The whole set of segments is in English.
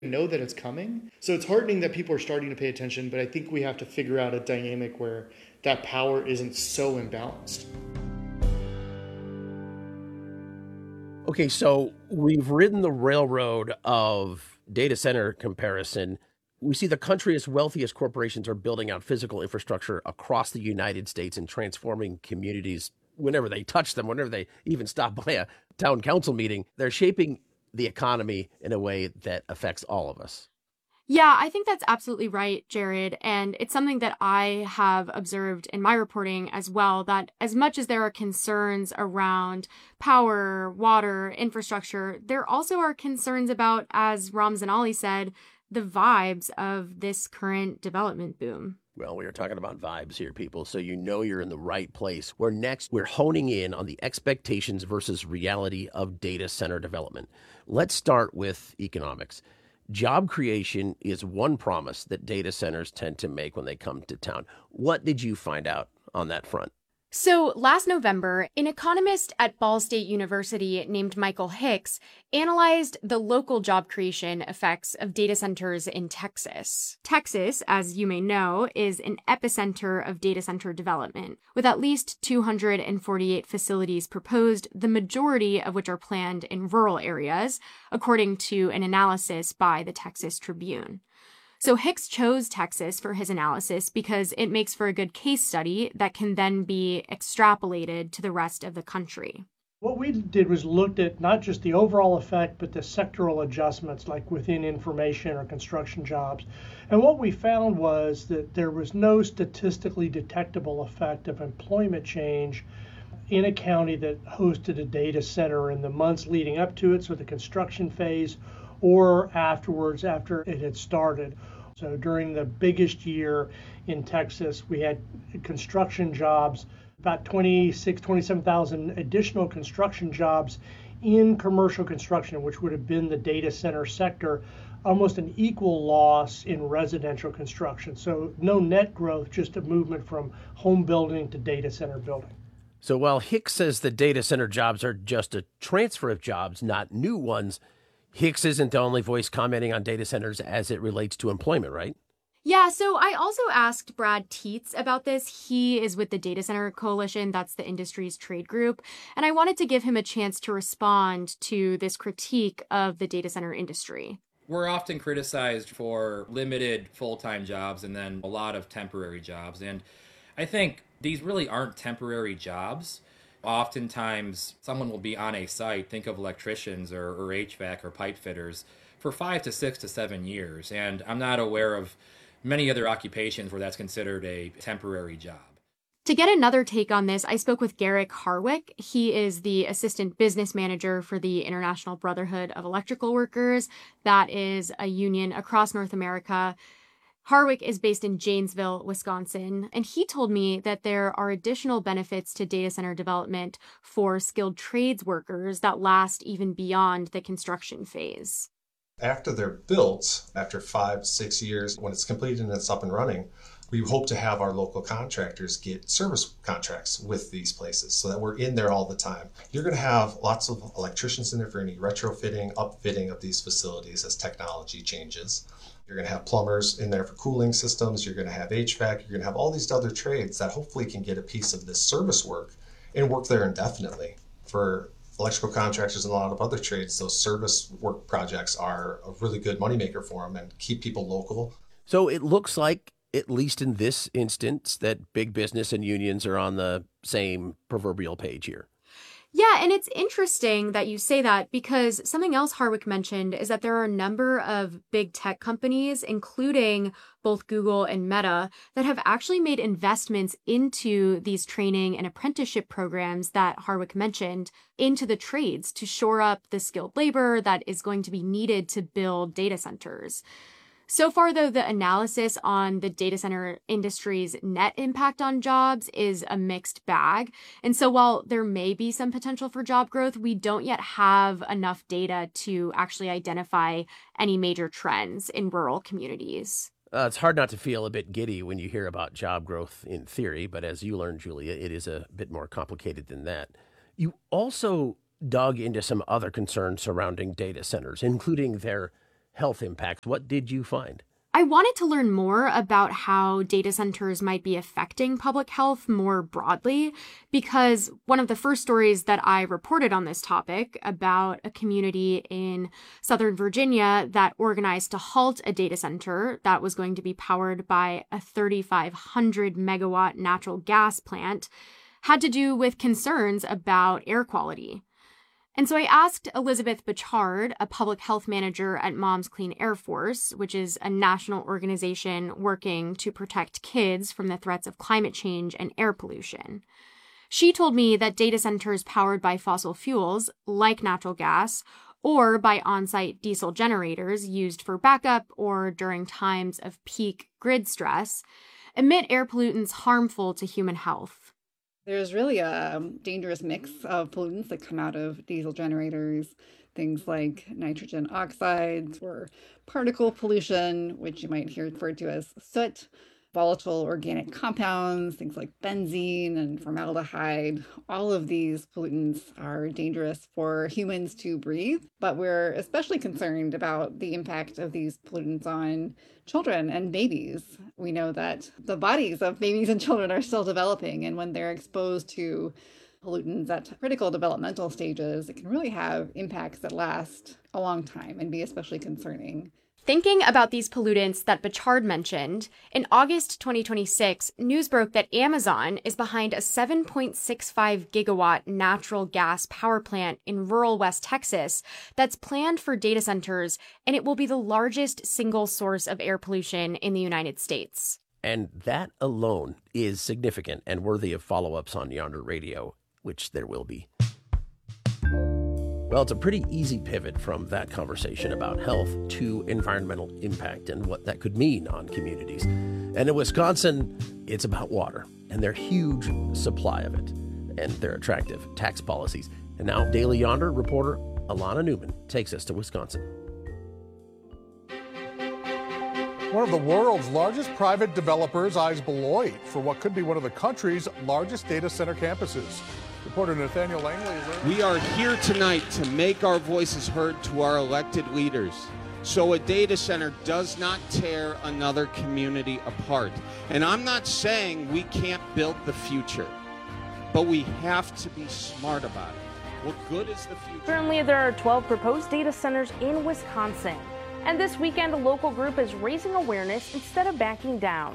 know that it's coming. So it's heartening that people are starting to pay attention, but I think we have to figure out a dynamic where that power isn't so imbalanced. Okay, so we've ridden the railroad of data center comparison. We see the country's wealthiest corporations are building out physical infrastructure across the United States and transforming communities whenever they touch them, whenever they even stop by a town council meeting. They're shaping the economy in a way that affects all of us. Yeah, I think that's absolutely right, Jared. And it's something that I have observed in my reporting as well, that as much as there are concerns around power, water, infrastructure, there also are concerns about, as Ram Zanali said, the vibes of this current development boom. Well, we are talking about vibes here, people, so you know you're in the right place. Where next, we're honing in on the expectations versus reality of data center development. Let's start with economics. Job creation is one promise that data centers tend to make when they come to town. What did you find out on that front? So last November, an economist at Ball State University named Michael Hicks analyzed the local job creation effects of data centers in Texas. Texas, as you may know, is an epicenter of data center development, with at least 248 facilities proposed, the majority of which are planned in rural areas, according to an analysis by the Texas Tribune. So Hicks chose Texas for his analysis because it makes for a good case study that can then be extrapolated to the rest of the country. What we did was looked at not just the overall effect, but the sectoral adjustments, like within information or construction jobs. And what we found was that there was no statistically detectable effect of employment change in a county that hosted a data center in the months leading up to it, so the construction phase, or afterwards, after it had started. So during the biggest year in Texas, we had construction jobs, about 27,000 additional construction jobs in commercial construction, which would have been the data center sector, almost an equal loss in residential construction. So no net growth, just a movement from home building to data center building. So while Hicks says the data center jobs are just a transfer of jobs, not new ones, Hicks isn't the only voice commenting on data centers as it relates to employment, right? Yeah, so I also asked Brad Tietz about this. He is with the Data Center Coalition, that's the industry's trade group, and I wanted to give him a chance to respond to this critique of the data center industry. We're often criticized for limited full-time jobs and then a lot of temporary jobs, and I think these really aren't temporary jobs. Oftentimes, someone will be on a site, think of electricians or HVAC or pipe fitters, for 5 to 6 to 7 years. And I'm not aware of many other occupations where that's considered a temporary job. To get another take on this, I spoke with Garrick Harwick. He is the assistant business manager for the International Brotherhood of Electrical Workers. That is a union across North America. Harwick is based in Janesville, Wisconsin, and he told me that there are additional benefits to data center development for skilled trades workers that last even beyond the construction phase. After they're built, after 5 to 6 years, when it's completed and it's up and running, we hope to have our local contractors get service contracts with these places so that we're in there all the time. You're going to have lots of electricians in there for any retrofitting, upfitting of these facilities as technology changes. You're going to have plumbers in there for cooling systems. You're going to have HVAC. You're going to have all these other trades that hopefully can get a piece of this service work and work there indefinitely. For electrical contractors and a lot of other trades, those service work projects are a really good moneymaker for them and keep people local. So it looks like, at least in this instance, that big business and unions are on the same proverbial page here. Yeah, and it's interesting that you say that because something else Harwick mentioned is that there are a number of big tech companies, including both Google and Meta, that have actually made investments into these training and apprenticeship programs that Harwick mentioned into the trades to shore up the skilled labor that is going to be needed to build data centers. So far, though, the analysis on the data center industry's net impact on jobs is a mixed bag. And so while there may be some potential for job growth, we don't yet have enough data to actually identify any major trends in rural communities. It's hard not to feel a bit giddy when you hear about job growth in theory, but as you learned, Julia, it is a bit more complicated than that. You also dug into some other concerns surrounding data centers, including their health impacts. What did you find? I wanted to learn more about how data centers might be affecting public health more broadly, because one of the first stories that I reported on this topic about a community in Southern Virginia that organized to halt a data center that was going to be powered by a 3,500 megawatt natural gas plant had to do with concerns about air quality. And so I asked Elizabeth Bichard, a public health manager at Moms Clean Air Force, which is a national organization working to protect kids from the threats of climate change and air pollution. She told me that data centers powered by fossil fuels, like natural gas, or by on-site diesel generators used for backup or during times of peak grid stress, emit air pollutants harmful to human health. There's really a dangerous mix of pollutants that come out of diesel generators, things like nitrogen oxides or particle pollution, which you might hear referred to as soot, volatile organic compounds, things like benzene and formaldehyde. All of these pollutants are dangerous for humans to breathe, but we're especially concerned about the impact of these pollutants on children and babies. We know that the bodies of babies and children are still developing, and when they're exposed to pollutants at critical developmental stages, it can really have impacts that last a long time and be especially concerning. Thinking about these pollutants that Bichard mentioned, in August 2026, news broke that Amazon is behind a 7.65 gigawatt natural gas power plant in rural West Texas that's planned for data centers, and it will be the largest single source of air pollution in the United States. And that alone is significant and worthy of follow-ups on Yonder Radio, which there will be. Well, it's a pretty easy pivot from that conversation about health to environmental impact and what that could mean on communities. And in Wisconsin, it's about water and their huge supply of it and their attractive tax policies. And now Daily Yonder reporter Alana Newman takes us to Wisconsin. One of the world's largest private developers eyes Beloit for what could be one of the country's largest data center campuses. Reporter Nathaniel Langley. We are here tonight to make our voices heard to our elected leaders, so a data center does not tear another community apart. And I'm not saying we can't build the future, but we have to be smart about it. What good is the future? Currently, there are 12 proposed data centers in Wisconsin. And this weekend, a local group is raising awareness instead of backing down.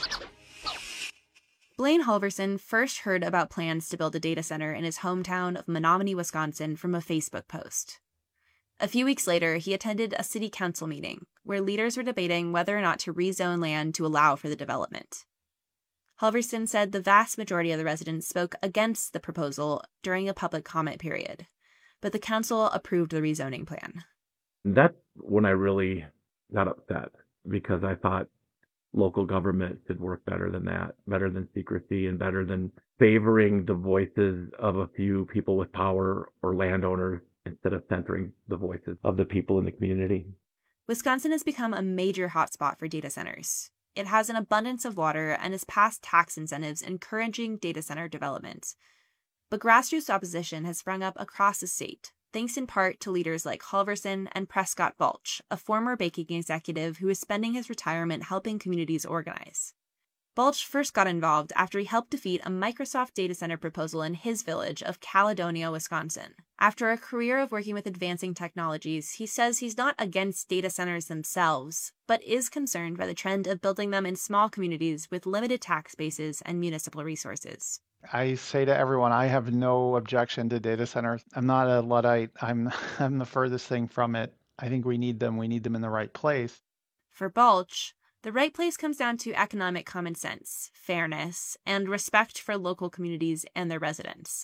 Blaine Halverson first heard about plans to build a data center in his hometown of Menominee, Wisconsin from a Facebook post. A few weeks later, he attended a city council meeting where leaders were debating whether or not to rezone land to allow for the development. Halverson said the vast majority of the residents spoke against the proposal during a public comment period, but the council approved the rezoning plan. That's when I really got upset, because I thought local government should work better than that, better than secrecy, and better than favoring the voices of a few people with power or landowners instead of centering the voices of the people in the community. Wisconsin has become a major hotspot for data centers. It has an abundance of water and has passed tax incentives encouraging data center development. But grassroots opposition has sprung up across the state, thanks in part to leaders like Halverson and Prescott Balch, a former baking executive who is spending his retirement helping communities organize. Balch first got involved after he helped defeat a Microsoft data center proposal in his village of Caledonia, Wisconsin. After a career of working with advancing technologies, he says he's not against data centers themselves, but is concerned by the trend of building them in small communities with limited tax bases and municipal resources. I say to everyone, I have no objection to data centers. I'm not a Luddite. I'm the furthest thing from it. I think we need them. We need them in the right place. For Balch, the right place comes down to economic common sense, fairness, and respect for local communities and their residents.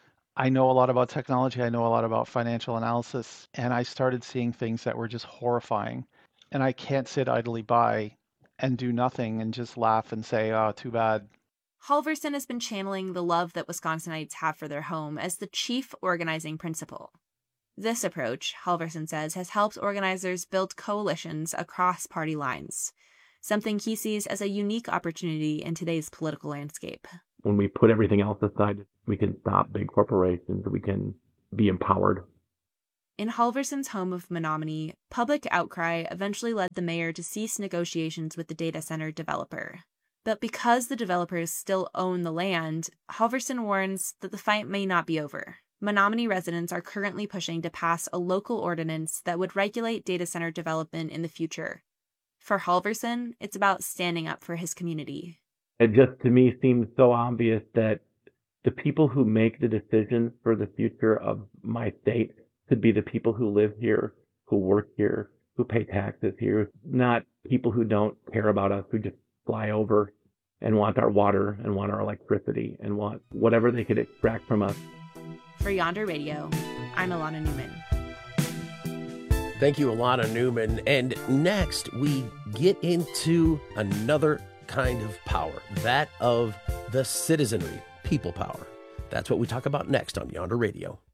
I know a lot about technology. I know a lot about financial analysis, and I started seeing things that were just horrifying. And I can't sit idly by and do nothing and just laugh and say, oh, too bad. Halverson has been channeling the love that Wisconsinites have for their home as the chief organizing principle. This approach, Halverson says, has helped organizers build coalitions across party lines, something he sees as a unique opportunity in today's political landscape. When we put everything else aside, we can stop big corporations, we can be empowered. In Halverson's home of Menominee, public outcry eventually led the mayor to cease negotiations with the data center developer. But because the developers still own the land, Halverson warns that the fight may not be over. Menominee residents are currently pushing to pass a local ordinance that would regulate data center development in the future. For Halverson, it's about standing up for his community. It just, to me, seems so obvious that the people who make the decisions for the future of my state should be the people who live here, who work here, who pay taxes here, not people who don't care about us, who just fly over and want our water and want our electricity and want whatever they could extract from us. For Yonder Radio, I'm Alana Newman. Thank you, Alana Newman. And next, we get into another kind of power, that of the citizenry, people power. That's what we talk about next on Yonder Radio.